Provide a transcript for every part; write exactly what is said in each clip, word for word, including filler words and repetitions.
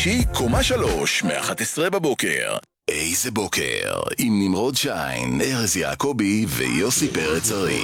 שהיא קומה שלוש, מ-אחת עשרה בבוקר. איזה בוקר, עם נמרוד שיין, ארז יעקבי ויוסי פרץ ארי.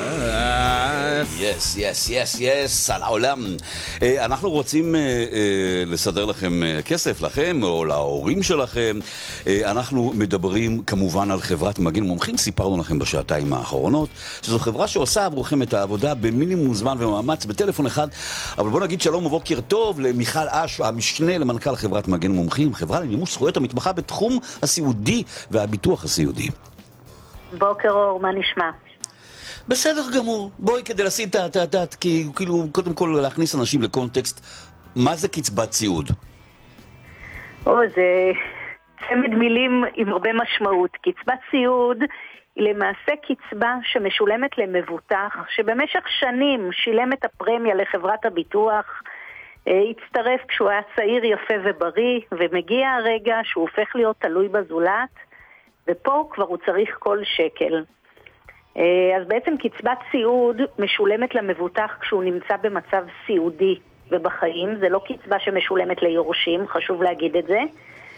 יס, יס, יס, יס, על העולם. אנחנו רוצים לסדר לכם כסף, לכם או להורים שלכם. אנחנו מדברים כמובן על חברת מגן מומחים. סיפרנו לכם בשעתיים האחרונות שזו חברה שעושה עבורכם את העבודה במינימום זמן ומאמץ בטלפון אחד. אבל בוא נגיד שלום ובוקר טוב למיכל אש, המשנה למנכ"ל חברת מגן מומחים, חברה למימוש זכויות המתמחה בתחום הסיעודי והביטוח הסיעודי. בוקר אור, מה נשמע? בסדר גמור. בואי כדי לשים את הדעת, כי כאילו קודם כל להכניס אנשים לקונטקסט, מה זה קצבת סיעוד? או, זה צמד מילים עם הרבה משמעות. קצבת סיעוד היא למעשה קצבה שמשולמת למבוטח, שבמשך שנים שילם את הפרמיה לחברת הביטוח, הצטרף כשהוא היה צעיר, יפה ובריא, ומגיע הרגע שהוא הופך להיות תלוי בזולת, ופה כבר הוא צריך כל שקל. אז בעצם קצבת סיעוד משולמת למבוטח כשהוא נמצא במצב סיעודי ובחיים. זה לא קצבה שמשולמת ליורשים, חשוב להגיד את זה.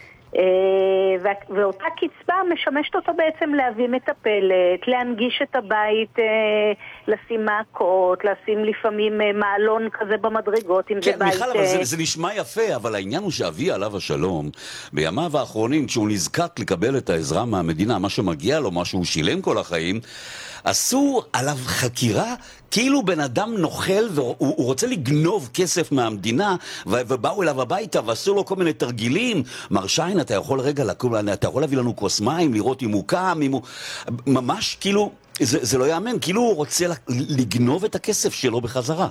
ואותה קצבה משמשת אותו בעצם להביא מטפלת, להנגיש את הבית, לשים מעקות, לשים לפעמים מעלון כזה במדרגות. כן, מיכל, אבל זה, זה נשמע יפה, אבל העניין הוא שאבי עליו השלום, בימיו האחרונים, כשהוא נזקק לקבל את העזרה מהמדינה, מה שמגיע לו, מה שהוא שילם כל החיים, עשו עליו חקירה כאילו בן אדם נוכל והוא רוצה לגנוב כסף מהמדינה, ובאו אליו הביתה ועשו לו כל מיני תרגילים. מר שיין, אתה יכול רגע לקום, אתה יכול להביא לנו כוס מים, לראות אם הוא קם, אם הוא... ממש כאילו, זה, זה לא יאמן, כאילו הוא רוצה לגנוב את הכסף שלו בחזרה.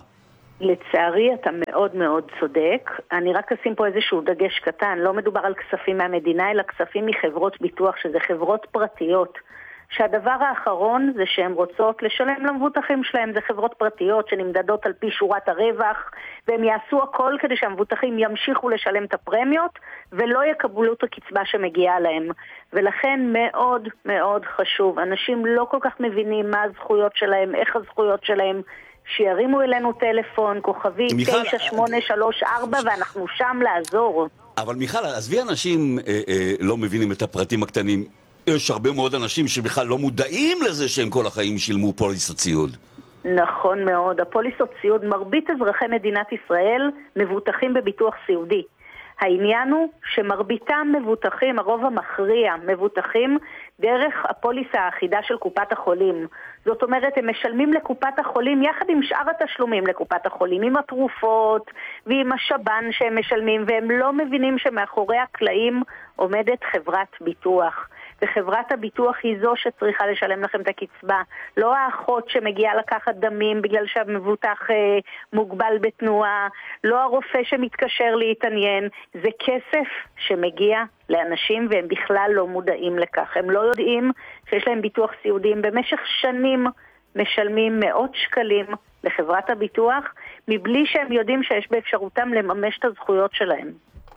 לצערי אתה מאוד מאוד צודק. אני רק אשים פה איזשהו דגש קטן. לא מדובר על כספים מהמדינה, אלא כספים מחברות ביטוח, שזה חברות פרטיות. שהדבר האחרון זה שהן רוצות לשלם למבוטחים שלהם. זה חברות פרטיות שנמדדות על פי שורת הרווח, והם יעשו הכל כדי שהמבוטחים ימשיכו לשלם את הפרמיות ולא יקבלו את הקצבה שמגיעה להם. ולכן מאוד מאוד חשוב, אנשים לא כל כך מבינים מה הזכויות שלהם, איך הזכויות שלהם, שירימו אלינו טלפון כוכבי תשע שמונה שלוש ארבע ואנחנו שם לעזור. אבל מיכל, עזבי אנשים אה, אה, לא מבינים את הפרטים הקטנים. יש הרבה מאוד אנשים שבכלל לא מודעים לזה שהם כל החיים שילמו פוליסות סיעוד. נכון מאוד. הפוליסות סיעוד, מרבית אזרחי מדינת ישראל מבוטחים בביטוח סיעודי. העניין הוא שמרביתם מבוטחים, הרוב המכריע מבוטחים דרך הפוליסה האחידה של קופת החולים. זאת אומרת, הם משלמים לקופת החולים יחד עם שאר התשלומים לקופת החולים, עם התרופות ועם השב"ן שהם משלמים, והם לא מבינים שמאחורי הקלעים עומדת חברת ביטוח. וחברת הביטוח היא זו שצריכה לשלם לכם את הקצבה, לא האחות שמגיעה לקחת דמים בגלל שהמבוטח אה, מוגבל בתנועה, לא הרופא שמתקשר להתעניין. זה כסף שמגיע לאנשים והם בכלל לא מודעים לכך. הם לא יודעים שיש להם ביטוח סיעודיים. במשך שנים משלמים מאות שקלים לחברת הביטוח מבלי שהם יודעים שיש באפשרותם לממש את הזכויות שלהם.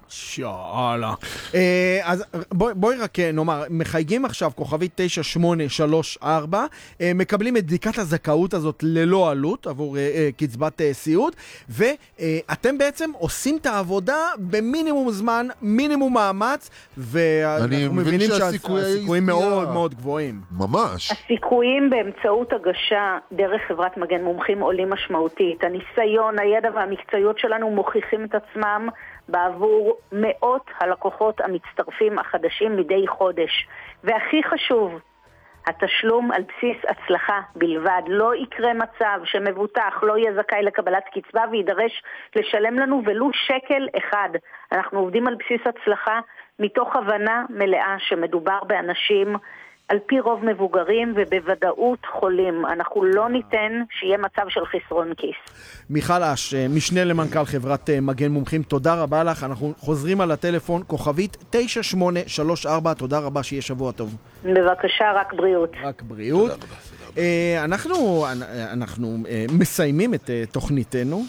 שאלה. אז בואי רק נאמר, מחייגים עכשיו כוכבי תשע שמונה שלוש ארבע, מקבלים את בדיקת הזכאות הזאת ללא עלות עבור קצבת סיעוד, ואתם בעצם עושים את העבודה במינימום זמן, מינימום מאמץ, ואנחנו מבינים שהסיכויים מאוד מאוד גבוהים. ממש. הסיכויים באמצעות הגשה דרך חברת מגן מומחים עולים משמעותית. הניסיון, הידע והמקצועיות שלנו מוכיחים את עצמם בעבור מאות הלקוחות המצטרפים החדשים מדי חודש. והכי חשוב, התשלום על בסיס הצלחה בלבד. לא יקרה מצב שמבוטח לא יהיה זכאי לקבלת קצבה וידרש לשלם לנו ולו שקל אחד. אנחנו עובדים על בסיס הצלחה מתוך הבנה מלאה שמדובר באנשים על פי רוב מבוגרים ובוודאות חולים. אנחנו לא ניתן שיהיה מצב של חסרון כיס. מיכל אש, משנה למנכ"ל חברת מגן מומחים, תודה רבה לך. אנחנו חוזרים על הטלפון, כוכבית תשע שמונה שלוש ארבע, תודה רבה, שיהיה שבוע טוב. בבקשה, רק בריאות. רק בריאות. תודה רבה. אנחנו, אנחנו מסיימים את תוכניתנו.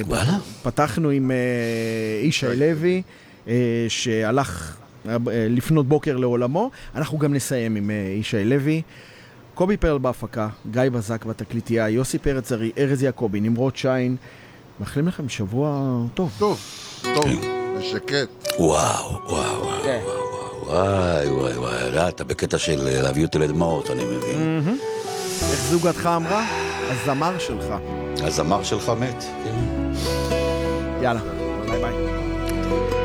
פתחנו עם ישי לוי, שהלך לפנות בוקר לעולמו. אנחנו גם נסיים עם ישי לוי, קובי פרל בהפקה, גיא בזק בתקליטייה, יוסי פרץ ארי, ארז יעקבי, נמרוד שיין. מאחלים לכם שבוע טוב. טוב, טוב. ושקט. וואו, וואו, וואו, כן. וואו, וואי, וואי, וואי, אתה בקטע של להביא אותי לדמעות, אני מבין. איך זוגתך אמרה? הזמר שלך. הזמר שלך מת, כן. יאללה, ביי ביי.